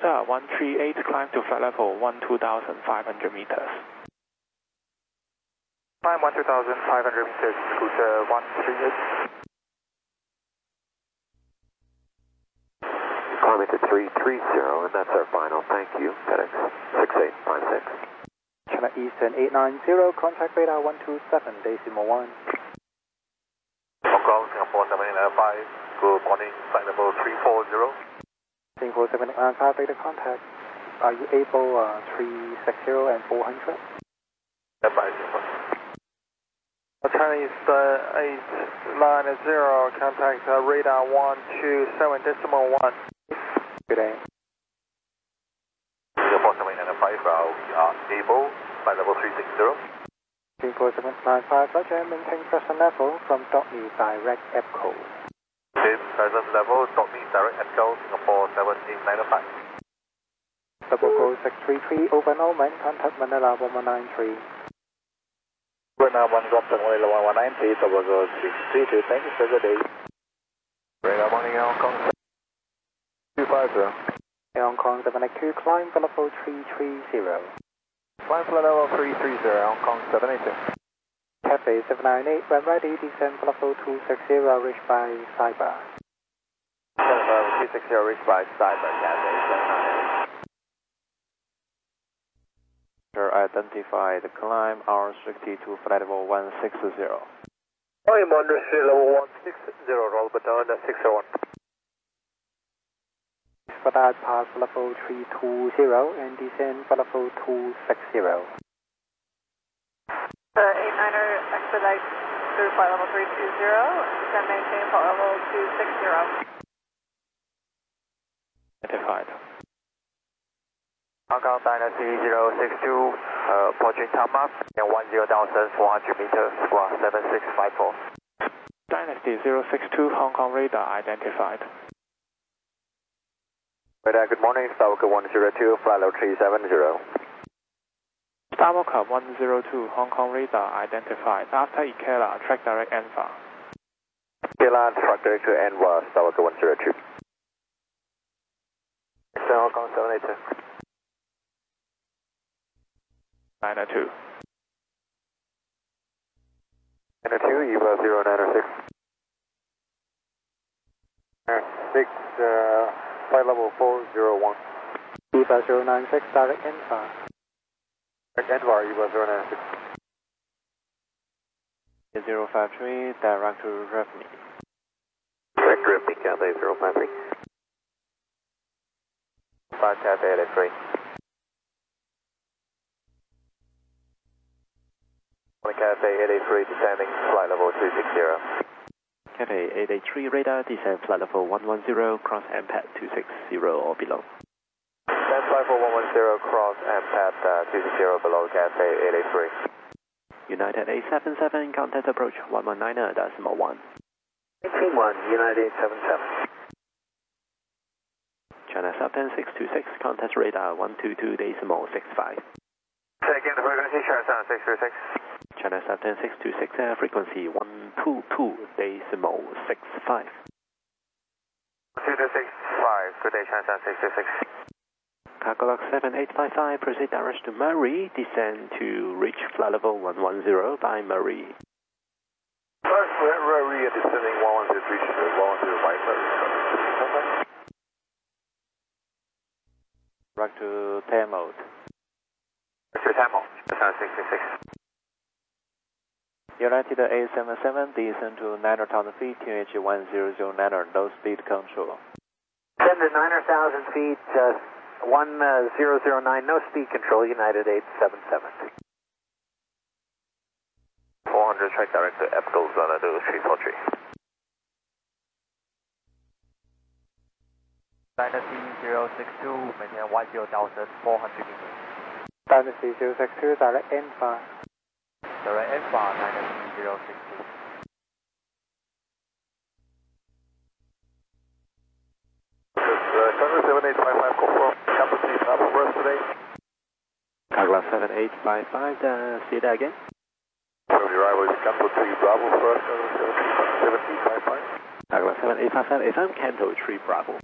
Dakota 138, climb to flight level 12,500 meters. Climb 12,500 meters, Dakota 138. Climb into 330, and that's our final. Thank you. FedEx 6856. China Eastern 890, contact radar 127.1. Hong Kong, Singapore 7895, good morning, flight level 340. Singapore 7895, radar contact. Are you able 360 and 400? Standby, Singapore. China East 890, contact radar 127.1. Good day. Singapore 7895, we are able, flight level 360. Singapore 795, Roger, maintain present level from Dortmund direct EPCO. Same present level, Dortmund direct EPCO, Singapore 7895. Double go 633, open Oman, contact Manila 1193. Radar 1 drop to Manila 1193, double go 632, thank you, sir, good day. Radar morning, Hong Kong 250. Hong Kong 782, climb for level 330. Climb flight level 330, Hong Kong 782. Cafe 798, when ready, descend for level 260, reach by Cyber. 260, reach by Cyber, Cafe 798. Identified, climb R60 to flight level 160. I'm under street level 160, roll baton 601. For that, pass level 320 and descend for level 260. 89er, expedite through flight level 320, descend maintain flight level 260. Identified. Hong Kong Dynasty 062, approaching tarmac and 10,400 meters, squawk 7654. Dynasty 062, Hong Kong radar identified. Radar, good morning, Starwalker 102, flight level 370. Starwalker 102, Hong Kong radar identified. After Ikela, track direct ENVA. Ikela, track direct to ENVA, Starwalker 102. Hong Kong 782. 902. 902, EVA 0906. 6, flight level 401. EVA 096, direct ENVA. ENVA, EVA 096. 053, direct to Revni. Direct to Revni, Cafe 053. 5 Cafe 83. 1 Cafe 883, descending flight level 260. Cafe 883 radar, descend flight level 110, cross MPAD 260 or below. Stand flight for 110, cross MPAD 260 below Cafe 883. United 877, contact approach 119.1. 181, United 877. China Southern 626, contact radar 122.65. Say again, the frequency, China Southern 626. China Southern 626, frequency 122.65. 2265, good day, China Southern 626. Cargolux 7855, proceed direct to Murray, descend to reach flight level 110 by Murray. Murray descending 110, reach 110 by Murray. Back to tail mode. Back to tail mode, China 626. United 877, descend to 9,000 feet, QH 1009, low speed control. Send to 9,000 feet, 1009, no speed control, United 877. 400, track direct to EPCO, Xanadu 343. Dynasty 062, maintain 10,400 meters. Dynasty 062, direct ENVA. Direct ENVA, Dynasty 062. Cargo 7855, confirm capacity travel for us today. Carglass 7855, say that again. So the arrival is Canto 3 Bravo for us, Cargo 7855. Carglass 7855, FM Canto 3 Bravo.